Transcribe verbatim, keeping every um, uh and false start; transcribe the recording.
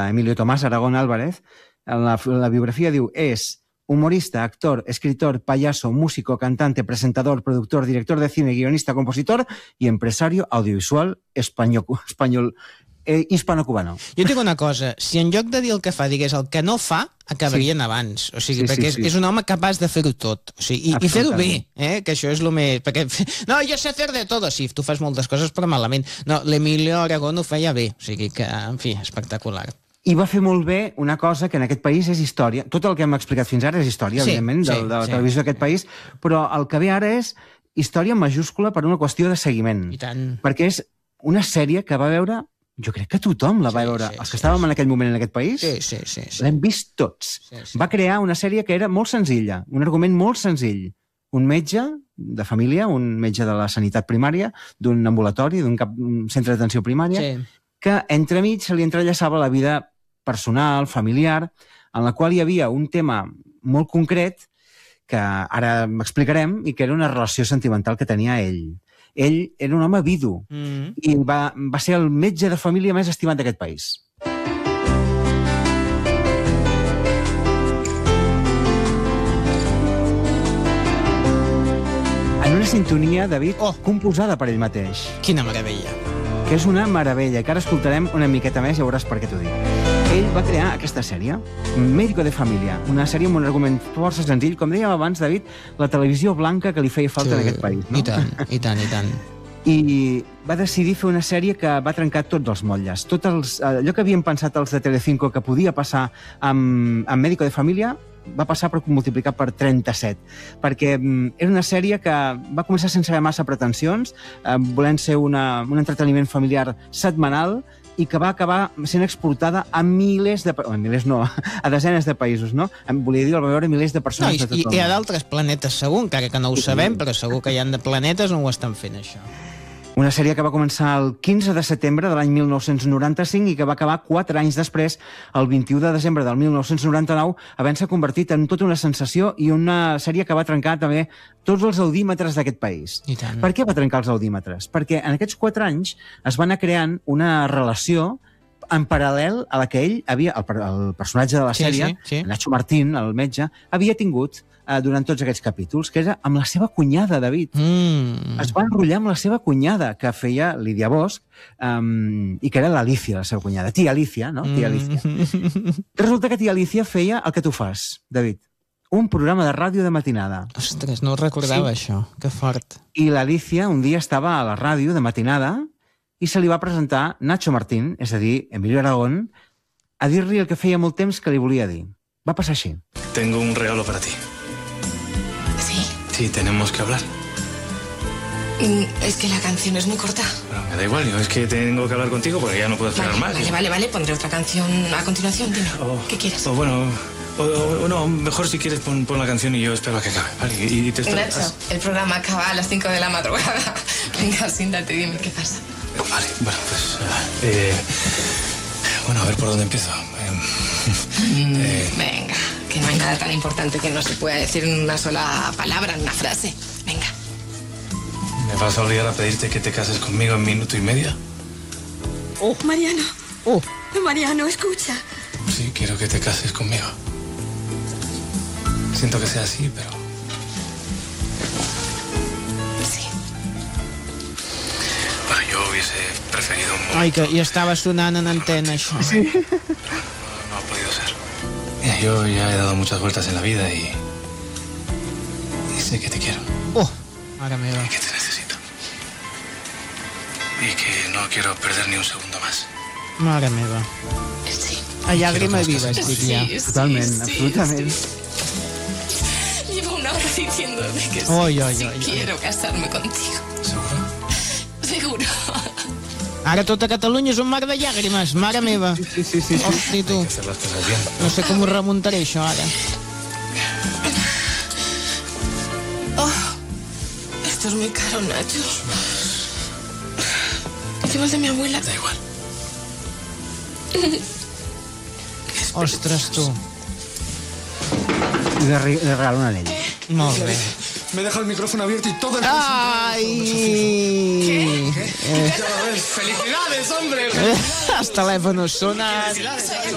Emilio Tomás Aragón Álvarez, en la, la biografía diu, és humorista, actor, escritor, payaso, músico, cantante, presentador, productor, director de cine, guionista, compositor y empresario audiovisual español, español eh, hispano-cubano. Jo tinc una cosa, si en lloc de dir el que fa digués el que no fa, acabarien sí. abans. O sigui, sí, perquè sí, sí. És, és un home capaç de fer-ho tot. O sigui, i, i fer-ho bé, eh? Que això és el més... Perquè, no, jo sé fer de todo. Sí, tu fas moltes coses, però malament. No, l'Emilio Aragón ho feia bé. O sigui que, en fi, espectacular. I va fer molt bé una cosa que en aquest país és història. Tot el que hem explicat fins ara és història, sí, evidentment, de, sí, de la sí. televisió d'aquest país, però el que ve ara és història majúscula per una qüestió de seguiment. I tant. Perquè és una sèrie que va veure... Jo crec que tothom la va sí, veure. Sí, Els que sí, estàvem sí. en aquell moment en aquest país sí, sí, sí, sí. l'hem vist tots. Sí, sí. Va crear una sèrie que era molt senzilla, un argument molt senzill. Un metge de família, un metge de la sanitat primària, d'un ambulatori, d'un cap... centre d'atenció primària, sí. que entremig se li entrellaçava la vida personal, familiar, en la qual hi havia un tema molt concret que ara explicarem i que era una relació sentimental que tenia ell. Ell era un home vidu mm-hmm. i va, va ser el metge de família més estimat d'aquest país. En una sintonia, David, oh. composada per ell mateix. Quina meravella. Que és una meravella, que ara escoltarem una miqueta més i veuràs per què t'ho dic. Ell va crear aquesta sèrie, Médico de Família, una sèrie amb un argument força senzill, com dèiem abans, David, la televisió blanca que li feia falta sí, en aquest país. No? I tant, i tant, i tant. I va decidir fer una sèrie que va trencar tots els motlles. Tot els, allò que havien pensat els de Telecinco que podia passar amb, amb Médico de Família va passar per multiplicar per trenta-set, perquè era una sèrie que va començar sense massa pretensions, eh, volent ser una, un entreteniment familiar setmanal, i que va acabar sent exportada a milers de... A milers no, a desenes de països, no? Volia dir, el va veure milers de persones no, i, de tot el món. I hi ha d'altres planetes, segur, encara que no ho sabem, però segur que hi ha de planetes on ho estan fent, això. Una sèrie que va començar el quinze de setembre de l'any mil nou-cents noranta-cinc i que va acabar quatre anys després, el vint-i-u de desembre del mil nou-cents noranta-nou, havent-se convertit en tota una sensació i una sèrie que va trencar també tots els audímetres d'aquest país. I tant. Per què va trencar els audímetres? Perquè en aquests quatre anys es va anar creant una relació en paral·lel a la que ell havia, el, el personatge de la sèrie, sí, sí, sí. Nacho Martín, el metge, havia tingut eh, durant tots aquests capítols, que era amb la seva cunyada, David. Mm. Es va enrotllar amb la seva cunyada, que feia Lídia Bosch, um, i que era l'Alicia, la seva cunyada. Tia Alicia, no? Tia Alicia. Mm. Resulta que tia Alicia feia el que tu fas, David. Un programa de ràdio de matinada. Ostres, no ho recordava, sí. Això. Que fort. I l'Alicia un dia estava a la ràdio de matinada i se li va presentar Nacho Martín, és a dir, Emilio Aragón, a dir-li el que feia molt temps que li volia dir. Va passar així. Tengo un regalo para ti. ¿Sí? Sí, tenemos que hablar. Mm, es que la canción es muy corta. Bueno, me da igual, yo es que tengo que hablar contigo porque ya no puedo esperar vale, más. Vale, vale, vale, pondré otra canción a continuación, dime. Oh, ¿Qué quieres? O oh, bueno, o, o, o no, mejor si quieres pon, pon la canción y yo espero a que acabe, ¿vale? Y, y te Nacho, estás... el programa acaba a las cinco de la madrugada. Venga, siéntate y dime qué pasa. Vale, bueno, pues... Eh, bueno, a ver por dónde empiezo. Eh, mm, eh, venga, que no hay nada tan importante que no se pueda decir en una sola palabra, en una frase. Venga. ¿Me vas a obligar a pedirte que te cases conmigo en minuto y medio? Oh. Mariano. Oh. Mariano, escucha. Sí, quiero que te cases conmigo. Siento que sea así, pero... Sí. Bueno, yo hubiese preferido un momento... Ai, que hi estava sonant en antena, això. Sí. Pero no, no ha podido ser. Mira, yo ya he dado muchas vueltas en la vida y... Y sé que te quiero. Oh, mare meva. Y que te necesito. Y que no quiero perder ni un segundo más. Mare meva. Sí. A llàgrima viva, estic ja. Sí, Totalment, sí, absolutament. Sí. Llevo una hora diciéndome que sí, Oi, oi, sí oi, quiero casarme contigo. ¿Seguro? Seguro. Ara tota Catalunya és un mar de llàgrimes, mare meva. Sí, sí, sí. sí. Hosti, tu. Hay que hacer las cosas bien. No sé com ho remuntaré, això, ara. Oh, esto es muy caro, Nacho. Encima es de mi abuela. Da igual. Ostres, tu. I le, re le regalo un anell. Molt bé. Me deja el micrófono abierto y todo el... Ai! ¿Qué? Eh. ¡Felicidades, hombre! Els telèfons sonen...